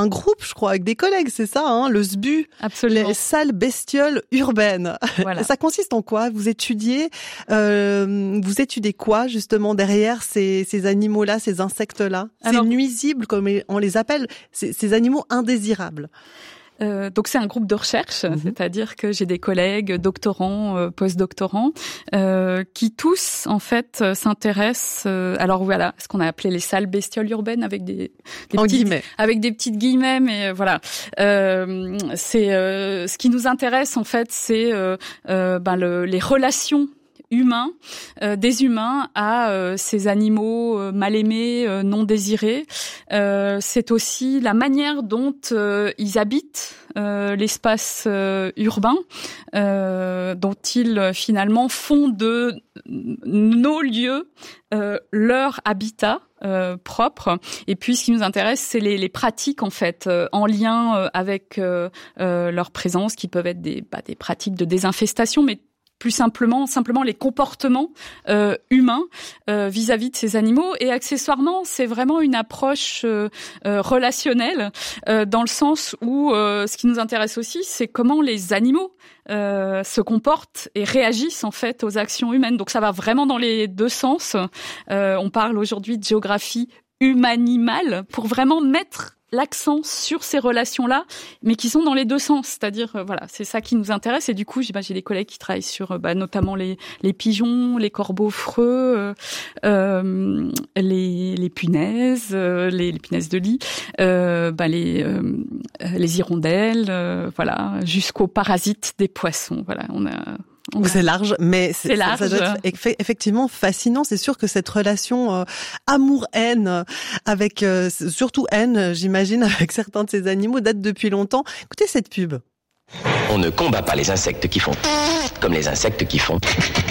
un groupe, je crois, avec des collègues, c'est ça, hein, le SBU. Absolument. Les sales bestioles urbaines. Voilà. Ça consiste en quoi? Vous étudiez quoi, justement, derrière ces animaux-là, ces insectes-là? C'est nuisible, comme on les appelle, ces animaux indésirables. Donc c'est un groupe de recherche, c'est-à-dire que j'ai des collègues doctorants, postdoctorants, qui tous en fait s'intéressent. Alors voilà, ce qu'on a appelé les sales bestioles urbaines avec des petites guillemets, mais voilà. C'est ce qui nous intéresse en fait, c'est les relations des humains à ces animaux mal aimés, non désirés. C'est aussi la manière dont ils habitent l'espace urbain, dont ils finalement font de nos lieux leur habitat propre. Et puis, ce qui nous intéresse, c'est les pratiques en fait en lien avec leur présence, qui peuvent être des pratiques de désinfestation, mais plus simplement les comportements humains vis-à-vis de ces animaux. Et accessoirement, c'est vraiment une approche relationnelle, dans le sens où ce qui nous intéresse aussi, c'est comment les animaux se comportent et réagissent en fait aux actions humaines. Donc ça va vraiment dans les deux sens. On parle aujourd'hui de géographie humanimale pour vraiment mettre l'accent sur ces relations-là, mais qui sont dans les deux sens. C'est-à-dire, voilà, c'est ça qui nous intéresse. Et du coup, j'ai des collègues qui travaillent sur notamment les pigeons, les corbeaux freux, les punaises, les punaises de lit, les hirondelles, voilà, jusqu'aux parasites des poissons. Voilà, c'est large, mais c'est large. Ça doit être effectivement fascinant. C'est sûr que cette relation amour-haine, avec surtout haine, j'imagine, avec certains de ces animaux, date depuis longtemps. Écoutez cette pub. On ne combat pas les insectes qui font comme les insectes qui font.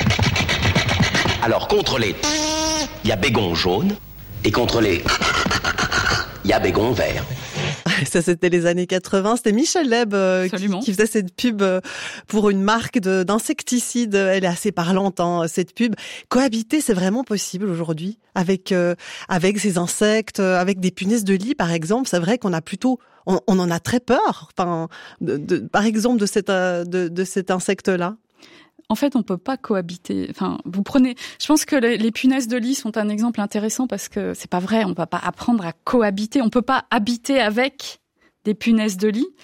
Alors contre les il y a bégon jaune, et contre les il y a bégon vert. Ça, c'était les années 80. C'était Michel Leb qui faisait cette pub pour une marque d'insecticides. Elle est assez parlante, hein, cette pub. Cohabiter, c'est vraiment possible aujourd'hui avec ces insectes, avec des punaises de lit, par exemple. C'est vrai qu'on a plutôt, on en a très peur. Enfin, par exemple, de cet insecte-là. En fait, on peut pas cohabiter. Enfin, je pense que les punaises de lit sont un exemple intéressant parce que c'est pas vrai. On va pas apprendre à cohabiter. On peut pas habiter avec des punaises de lit.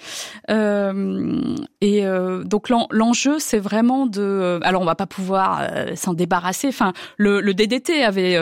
Donc l'enjeu, c'est vraiment alors on va pas pouvoir s'en débarrasser. Enfin, le DDT avait,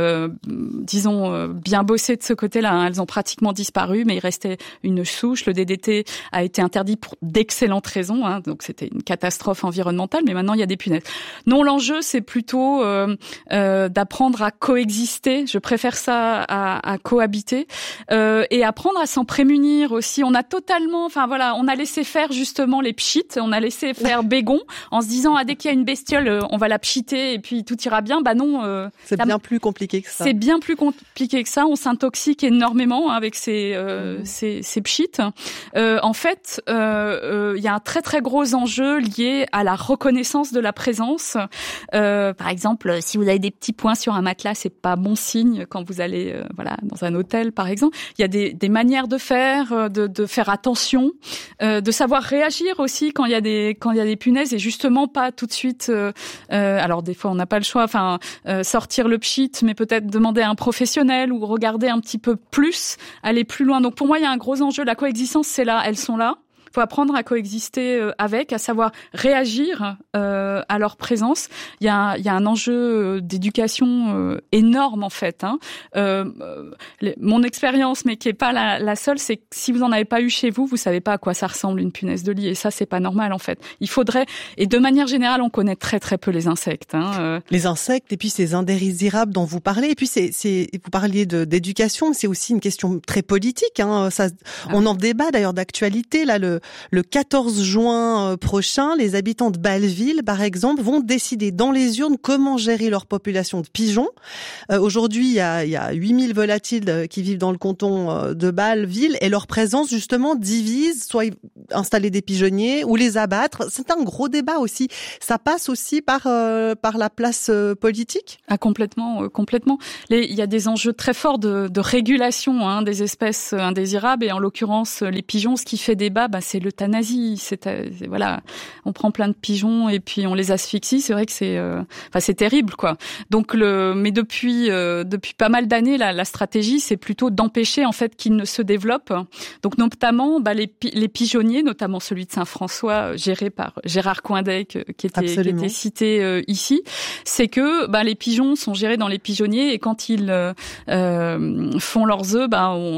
bien bossé de ce côté-là. Hein. Elles ont pratiquement disparu, mais il restait une souche. Le DDT a été interdit pour d'excellentes raisons. Hein. Donc c'était une catastrophe environnementale, mais maintenant il y a des punaises. Non, l'enjeu, c'est plutôt d'apprendre à coexister. Je préfère ça à cohabiter et apprendre à s'en prémunir aussi. On a laissé faire justement les pchites, on a laissé faire bégon en se disant dès qu'il y a une bestiole, on va la pchiter et puis tout ira bien. Bah non, c'est bien plus compliqué que ça. C'est bien plus compliqué que ça. On s'intoxique énormément avec ces pchites. En fait, il y a un très très gros enjeu lié à la reconnaissance de la présence. Par exemple, si vous avez des petits points sur un matelas, c'est pas bon signe quand vous allez dans un hôtel par exemple. Il y a des manières de faire, de faire attention, de savoir réagir aussi quand il y a des punaises et justement pas tout de suite. Alors des fois on n'a pas le choix. Sortir le pchit, mais peut-être demander à un professionnel ou regarder un petit peu plus, aller plus loin. Donc pour moi il y a un gros enjeu. La coexistence, c'est là, elles sont là. Il faut apprendre à coexister avec, à savoir réagir à leur présence. Il y a un enjeu d'éducation énorme en fait. Hein. Mon expérience, mais qui est pas la seule, c'est que si vous en avez pas eu chez vous, vous savez pas à quoi ça ressemble une punaise de lit. Et ça, c'est pas normal en fait. Il faudrait. Et de manière générale, on connaît très très peu les insectes. Hein. Les insectes et puis ces indésirables dont vous parlez. Et puis vous parliez d'éducation, c'est aussi une question très politique. Hein. On en débat d'ailleurs d'actualité là. Le 14 juin prochain, les habitants de Bâle-Ville, par exemple, vont décider dans les urnes comment gérer leur population de pigeons. Aujourd'hui, il y a 8000 volatiles qui vivent dans le canton de Bâle-Ville et leur présence, justement, divise, soit installer des pigeonniers ou les abattre. C'est un gros débat aussi. Ça passe aussi par la place politique? Ah, complètement. Il y a des enjeux très forts de régulation des espèces indésirables, et en l'occurrence les pigeons. Ce qui fait débat, c'est l'euthanasie. Voilà, on prend plein de pigeons et puis on les asphyxie. C'est vrai que c'est terrible, quoi. Donc mais depuis pas mal d'années, la stratégie, c'est plutôt d'empêcher en fait qu'ils ne se développent. Donc notamment les pigeonniers, notamment celui de Saint-François, géré par Gérard Coindet, qui était cité ici. C'est que les pigeons sont gérés dans les pigeonniers, et quand ils font leurs œufs,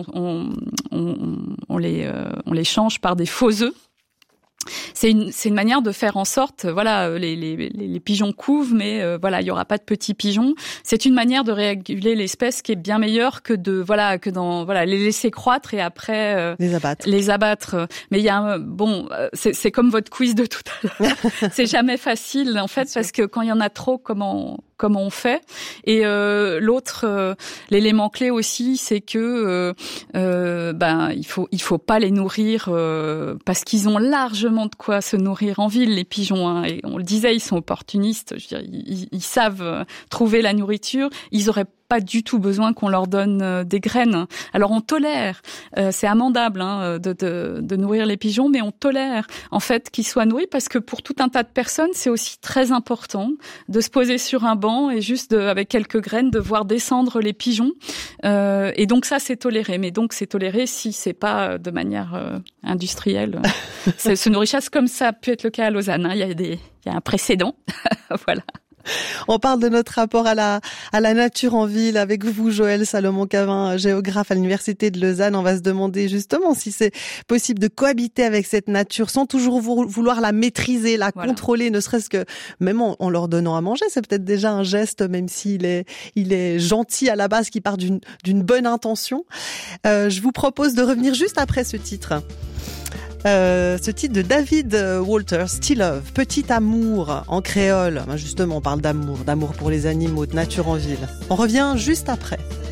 on les change par des faux œufs. C'est une manière de faire en sorte, les pigeons couvent, mais il y aura pas de petits pigeons. C'est une manière de réguler l'espèce qui est bien meilleure que les laisser croître et après les abattre. Mais il y a c'est comme votre quiz de tout à l'heure. C'est jamais facile en fait, parce que quand il y en a trop, comment on fait. Et l'autre l'élément clé aussi, c'est que il faut pas les nourrir parce qu'ils ont largement de quoi se nourrir en ville, les pigeons, et on le disait, ils sont opportunistes. Je veux dire, ils savent trouver la nourriture. Ils auraient pas du tout besoin qu'on leur donne des graines. Alors on tolère, c'est amendable de nourrir les pigeons, mais on tolère en fait qu'ils soient nourris, parce que pour tout un tas de personnes, c'est aussi très important de se poser sur un banc et juste avec quelques graines de voir descendre les pigeons. Et donc ça, c'est toléré. Mais donc c'est toléré si c'est pas de manière industrielle. Ce nourrissage, comme ça a pu être le cas à Lausanne. Il y a un précédent. Voilà. On parle de notre rapport à la nature en ville avec vous, Joëlle Salomon-Cavin, géographe à l'Université de Lausanne. On va se demander justement si c'est possible de cohabiter avec cette nature sans toujours vouloir la maîtriser, la contrôler, ne serait-ce que même en leur donnant à manger. C'est peut-être déjà un geste, même s'il est gentil à la base, qui part d'une bonne intention. Je vous propose de revenir juste après ce titre. Ce titre de David Walters, Still Love, Petit amour en créole. Justement, on parle d'amour pour les animaux, de nature en ville. On revient juste après.